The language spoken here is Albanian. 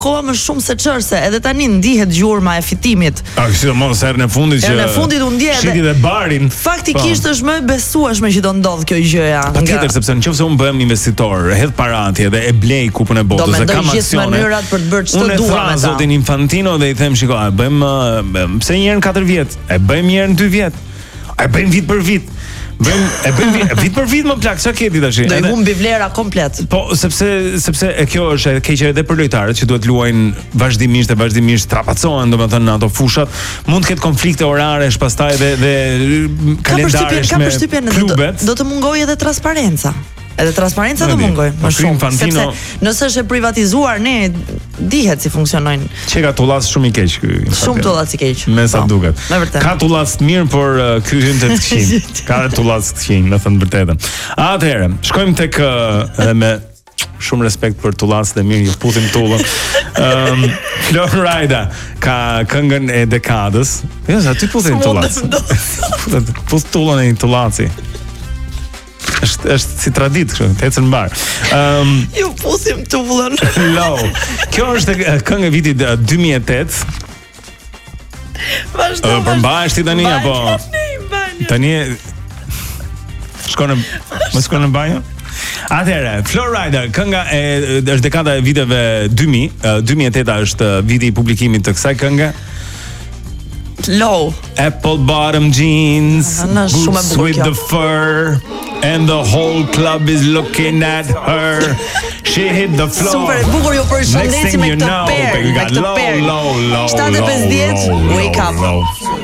koha më shumë se çërse, edhe tani ndihet gjurma e fitimit. Sidomos herën e fundit që Herën e fundit u ndje shiti dhe barin. Faktikisht është më e besueshme që do ndodh kjo gjëja. Patjetër, sepse nëse unë bëhem investitor, hedh para atje dhe e blej kupën e botës dhe kam aksione. Do mënyrat për të bërë ç'të dua me ta. Unë zotin Infantino dhe i them, shikoj, bëjmë pse një herë në 4 vjet, e bëjmë një herë në 2 vjet. E bëjmë vit për vit. Bëjmë vit për vit më plak, çka ke ti tash? Do i humbi vlera komplet. Po, sepse e kjo është e keqe edhe për lojtarët që duhet luajnë vazhdimisht trapacohen, domethënë në ato fushat, mund të ketë konflikte oraresh pastaj dhe kalendaresh me klubet. Do të mungojë edhe transparenca. Edhe transparenca do mungoj më shumë, sepse nëse është e privatizuar ne dihet si funksionojnë. Që ka tullas shumë i keq ky. Shumë tullas i keq. Me sa duket. Ka tullas të mirë, por ky hyn te të këqij. Ka tullas të këqij, me thënë vërtetën. Atëherë, shkojmë tek me shumë respekt për tullas dhe mirë, ju puthim tullën. Flor Rida ka këngën e dekadës. Jo, sa ti puthim tullas. Puth tullën e tullaci. Është si traditë kështu, të ecën mbar. Ju puthim tullën. Low. Kjo është këngë e vitit 2008. Vazhdo. Përmbahesh ti tani apo? Tani shkon në banjo? Atëherë, Flor Rida, kënga është dekada e viteve 2000, 2008 është viti i publikimit të kësaj këngë. Low. Apple bottom jeans, boots with the fur, and the whole club is looking at her. She hit the floor. Super, bukur ju përshëndesim me këtë perë, me këtë perë. 7:50, wake up.